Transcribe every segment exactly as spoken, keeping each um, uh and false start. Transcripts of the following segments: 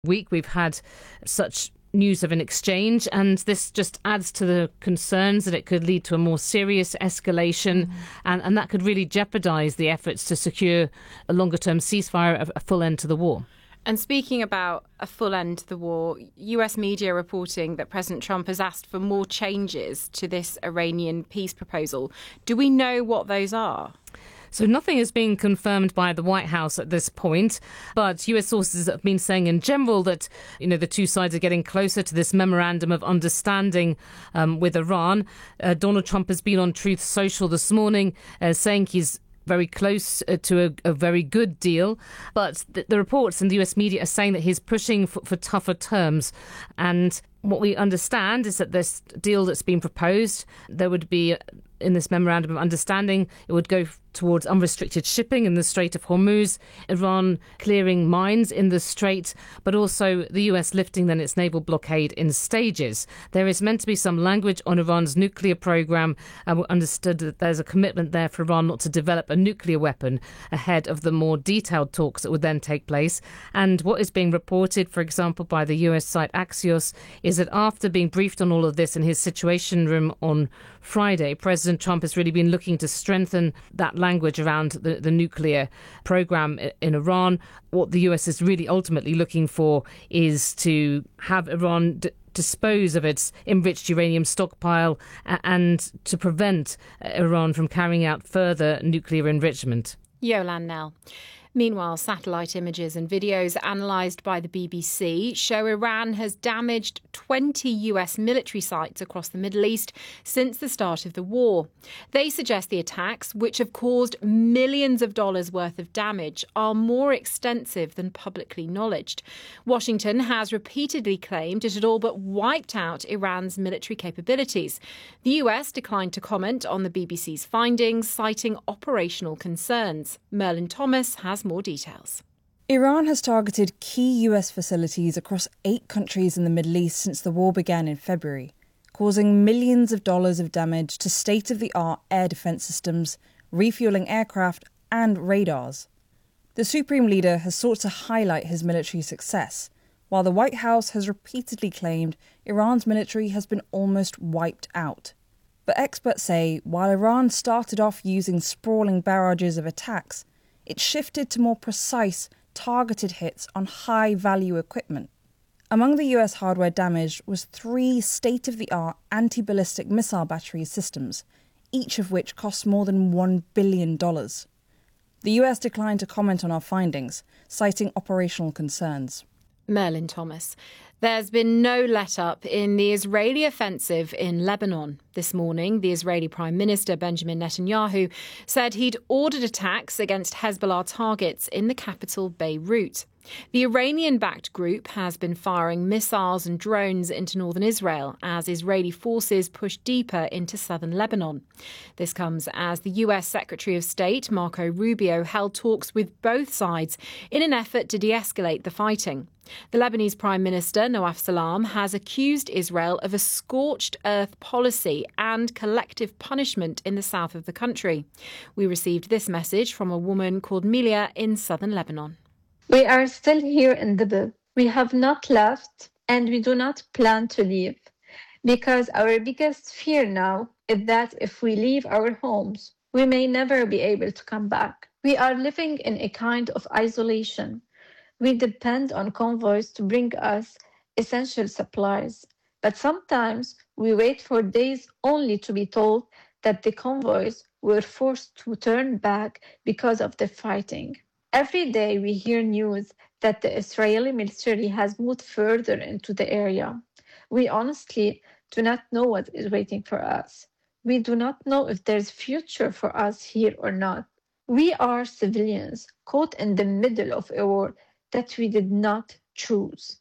week we've had such news of an exchange, and this just adds to the concerns that it could lead to a more serious escalation, mm. and, and that could really jeopardise the efforts to secure a longer-term ceasefire, a, a full end to the war. And speaking about a full end to the war, U S media reporting that President Trump has asked for more changes to this Iranian peace proposal. Do we know what those are? So nothing is being confirmed by the White House at this point, but U S sources have been saying in general that, you know, the two sides are getting closer to this memorandum of understanding um, with Iran. Uh, Donald Trump has been on Truth Social this morning uh, saying he's very close uh, to a, a very good deal. But the, the reports in the U S media are saying that he's pushing for, for tougher terms. And what we understand is that this deal that's been proposed, there would be, in this memorandum of understanding, it would go towards unrestricted shipping in the Strait of Hormuz, Iran clearing mines in the strait, but also the U S lifting then its naval blockade in stages. There is meant to be some language on Iran's nuclear program, and we understood that there's a commitment there for Iran not to develop a nuclear weapon ahead of the more detailed talks that would then take place. And what is being reported, for example, by the U S site Axios, is that after being briefed on all of this in his Situation Room on Friday, President Trump has really been looking to strengthen that language around the, the nuclear program in Iran. What the U S is really ultimately looking for is to have Iran d- dispose of its enriched uranium stockpile and to prevent Iran from carrying out further nuclear enrichment. Yolande Knell. Meanwhile, satellite images and videos analysed by the B B C show Iran has damaged twenty U S military sites across the Middle East since the start of the war. They suggest the attacks, which have caused millions of dollars worth of damage, are more extensive than publicly acknowledged. Washington has repeatedly claimed it had all but wiped out Iran's military capabilities. The U S declined to comment on the B B C's findings, citing operational concerns. Merlin Thomas has more details. Iran has targeted key U S facilities across eight countries in the Middle East since the war began in February, causing millions of dollars of damage to state-of-the-art air defence systems, refuelling aircraft and radars. The Supreme Leader has sought to highlight his military success, while the White House has repeatedly claimed Iran's military has been almost wiped out. But experts say while Iran started off using sprawling barrages of attacks, it shifted to more precise, targeted hits on high-value equipment. Among the U S hardware damaged was three state-of-the-art anti-ballistic missile battery systems, each of which cost more than one billion dollars. The U S declined to comment on our findings, citing operational concerns. Merlin Thomas. There's been no let-up in the Israeli offensive in Lebanon. This morning, the Israeli Prime Minister Benjamin Netanyahu said he'd ordered attacks against Hezbollah targets in the capital Beirut. The Iranian-backed group has been firing missiles and drones into northern Israel as Israeli forces push deeper into southern Lebanon. This comes as the U S Secretary of State, Marco Rubio, held talks with both sides in an effort to de-escalate the fighting. The Lebanese Prime Minister, Nawaf Salam, has accused Israel of a scorched earth policy and collective punishment in the south of the country. We received this message from a woman called Milia in southern Lebanon. We are still here in Dibib. We have not left and we do not plan to leave because our biggest fear now is that if we leave our homes, we may never be able to come back. We are living in a kind of isolation. We depend on convoys to bring us essential supplies, but sometimes we wait for days only to be told that the convoys were forced to turn back because of the fighting. Every day we hear news that the Israeli military has moved further into the area. We honestly do not know what is waiting for us. We do not know if there's future for us here or not. We are civilians caught in the middle of a war that we did not choose.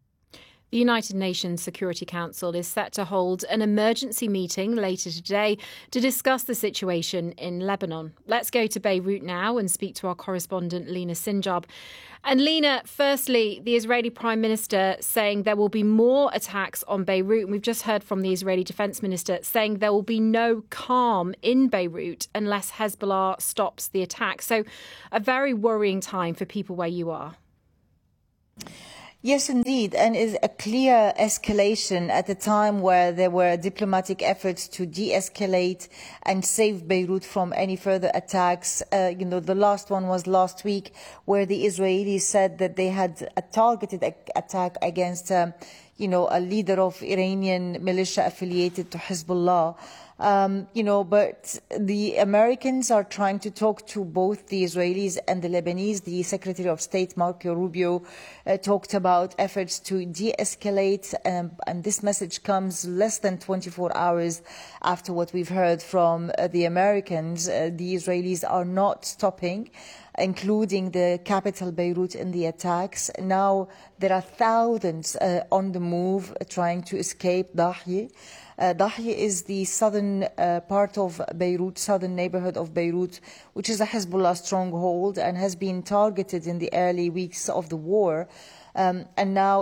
The United Nations Security Council is set to hold an emergency meeting later today to discuss the situation in Lebanon. Let's go to Beirut now and speak to our correspondent Lena Sinjab. And Lena, firstly, the Israeli Prime Minister saying there will be more attacks on Beirut. And we've just heard from the Israeli Defense Minister saying there will be no calm in Beirut unless Hezbollah stops the attack. So a very worrying time for people where you are. Yes, indeed, and is a clear escalation at a time where there were diplomatic efforts to de-escalate and save Beirut from any further attacks. Uh, you know, the last one was last week, where the Israelis said that they had a targeted attack against, um, you know, a leader of Iranian militia affiliated to Hezbollah. Um, you know, but the Americans are trying to talk to both the Israelis and the Lebanese. The Secretary of State, Marco Rubio, uh, talked about efforts to de-escalate, um, and this message comes less than twenty-four hours after what we've heard from uh, the Americans. Uh, the Israelis are not stopping, including the capital Beirut in the attacks. Now there are thousands uh, on the move uh, trying to escape Dahieh. Uh, Dahieh is the southern uh, part of Beirut, southern neighborhood of Beirut, which is a Hezbollah stronghold and has been targeted in the early weeks of the war. Um, and now